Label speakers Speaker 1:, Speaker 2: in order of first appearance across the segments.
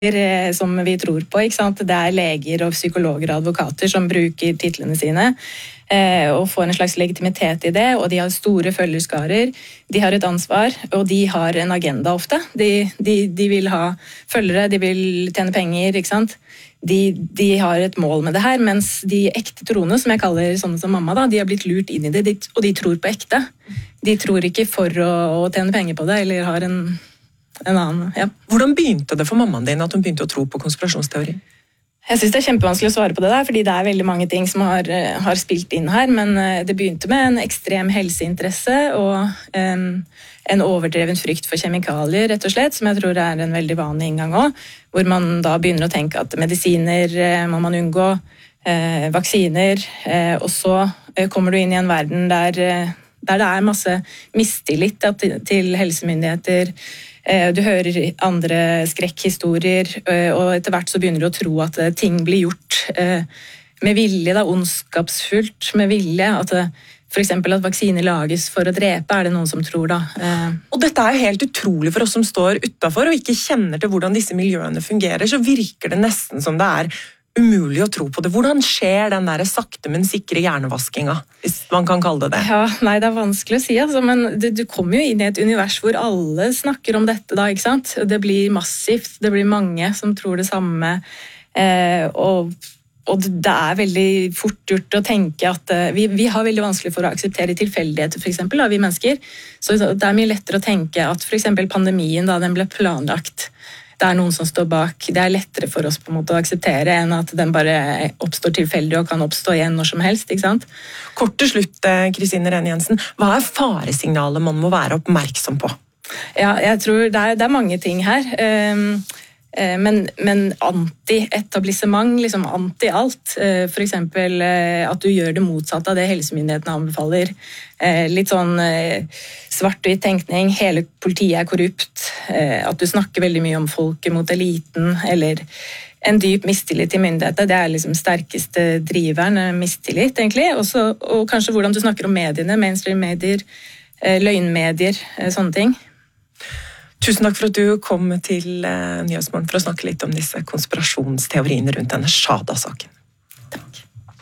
Speaker 1: som vi tror på, ikke sant? Det leger og psykologer og advokater som bruker titlene sine og får en slags legitimitet i det, og de har store følgerskarer, de har et ansvar, og de har en agenda ofte. De vil ha følgere, de vil tjene penger, ikke sant? De har et mål med det her, mens de ekte troende, som jeg kaller sånne som mamma, da, de har blitt lurt inn i det, og de tror på ekte. De tror ikke for å tjene penger på det, eller har en annen, ja.
Speaker 2: Hvordan begynte det for mammaen din at hun begynte å tro på konspirasjonsteori?
Speaker 1: Jeg synes det kjempevanskelig å svare på det der, fordi det veldig mange ting som har spilt inn her, men det begynte med en ekstrem helseinteresse og en overdreven frykt for kjemikalier, rett og slett, som jeg tror en veldig vanlig inngang også, hvor man da begynner å tenke at medisiner må man unngå, vaksiner, og så kommer du inn i en verden der det masse mistillit til helsemyndigheter. Du hører andre skrekkhistorier, og etter hvert så begynner du å tro at ting blir gjort med vilje, ondskapsfullt, med vilje, at for eksempel at vaksiner lages for å drepe, det noen som tror da.
Speaker 2: Og dette jo helt utrolig for oss som står utenfor og ikke kjenner til hvordan disse miljøene fungerer, så virker det nesten som det umulig å tro på det. Hvordan skjer den der sakte, men sikre hjernevaskinga, hvis man kan kalle det det?
Speaker 1: Ja, nei, det vanskelig å si, altså, men du kommer jo inn i et univers hvor alle snakker om dette da, ikke sant? Det blir massivt, det blir mange som tror det samme, og det veldig fort gjort å tenke at vi har veldig vanskelig for å akseptere tilfeldigheter, for eksempel, da, vi mennesker, så det mye lettere å tenke at for eksempel pandemien, da den ble planlagt, det noen som står bak. Det lettere for oss på en måte å akseptere enn at den bare oppstår tilfeldig og kan oppstå igjen når som helst, ikke sant?
Speaker 2: Kort til slutt, Kristine Rene Jensen, hva faresignalet man må være oppmerksom på?
Speaker 1: Ja, jeg tror det mange ting her. Men anti-etablissement, liksom anti-alt, for eksempel at du gjør det motsatte av det helsemyndighetene anbefaler, litt sånn svart-hvitt tenkning, hele politiet korrupt, at du snakker veldig mye om folket mot eliten, eller en dyp mistillit til myndigheter, det liksom sterkeste driveren, mistillit egentlig, og kanskje hvordan du snakker om mediene, mainstream-medier, løgnmedier, sånne ting.
Speaker 2: Tusen takk for at du kom til Nyhetsmorgen for å snakke litt om disse konspirasjonsteoriene rundt denne Shahada-saken.
Speaker 1: Takk.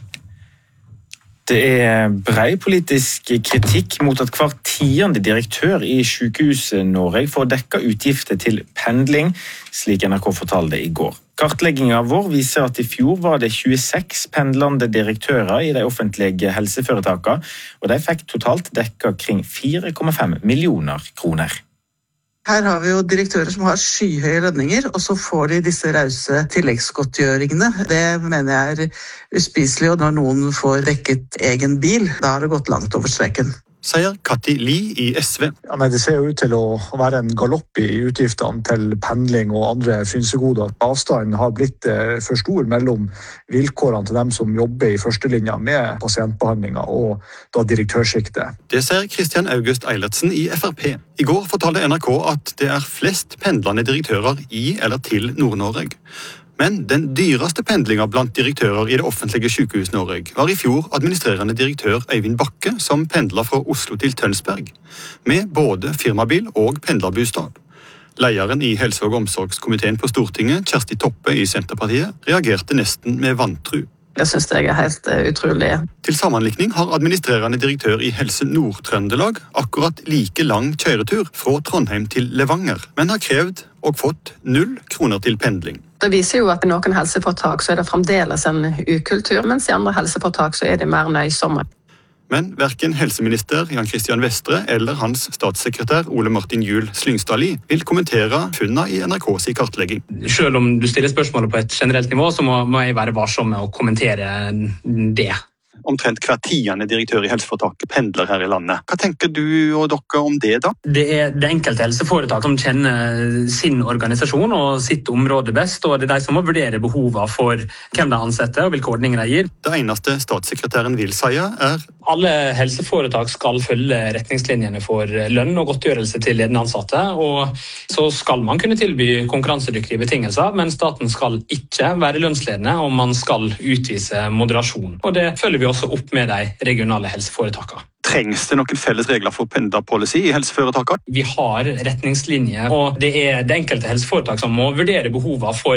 Speaker 3: Det bred politisk kritikk mot at hver 10. direktør i Sykehuset Norge får dekket utgifter til pendling, slik NRK fortalte i går. Kartleggingen vår viser at i fjor var det 26 pendlende direktører i de offentlige helseforetakene, og de fikk totalt dekket kring 4,5 millioner kroner.
Speaker 4: Her har vi jo direktører som har skyhøye lønninger, og så får de disse rause tilleggsgodtgjøringene. Det mener jeg uspiselig, og når noen får dekket egen bil, da har det gått langt over streken.
Speaker 5: Sier Katti Li i SV.
Speaker 6: Ja, det ser jo ut til å være en galopp i utgiftene til pendling og andre frynsegoder. Avstanden har blitt for stor mellom vilkårene til dem som jobber i førstelinja med pasientbehandlinga og da direktørsjiktet.
Speaker 5: Det sier Kristian August Eilertsen i FrP. I går fortalte NRK at det flest pendlende direktører i eller til Nord-Norge. Men den dyreste pendlinga blant direktører i det offentlige sykehus Norge var i fjor administrerende direktør Øyvind Bakke, som pendlet fra Oslo til Tønsberg, med både firmabil og pendlerbostad. Lederen i helse- og omsorgskomiteen på Stortinget, Kjersti Toppe i Senterpartiet, reagerte nesten med vantru.
Speaker 7: Jeg synes det helt utrolig.
Speaker 5: Til sammenlikning har administrerende direktør i Helse Nord-Trøndelag akkurat like lang kjøretur fra Trondheim til Levanger, men har krevd og fått 0 kroner til pendling.
Speaker 7: Det viser jo at i noen helseforetak så det fremdeles en ukultur, mens i andre helseforetak så det mer nøysomme.
Speaker 5: Men hverken helseminister Jan Christian Vestre eller hans statssekretær Ole Martin Juel Slyngstadli vil kommentere funnene i NRKs kartlegging.
Speaker 8: Selv om du stiller spørsmålet på et generelt nivå, så må jeg være varsom med å kommentere det.
Speaker 5: Omtrent hver 10. direktør i helseforetaket pendler her i landet. Hva tenker du og dere om det da?
Speaker 8: Det det enkelte helseforetak som kjenner sin organisasjon og sitt område best, og det de som må vurdere behovene for hvem de ansetter og hvilke ordninger de gir.
Speaker 5: Det eneste statssekretæren vil si
Speaker 8: alle helseforetak skal følge retningslinjene for lønn og godtgjørelse til ledende ansatte, og så skal man kunne tilby konkurransedyktige betingelser, men staten skal ikke være lønnsledende, og man skal utvise moderasjon. Og det følger vi også opp med de regionale helseforetakene.
Speaker 5: Trengs det noen felles regler for pendlerpolicy i helseforetakene?
Speaker 8: Vi har retningslinjer, og det det enkelte helseforetak som må vurdere behovene for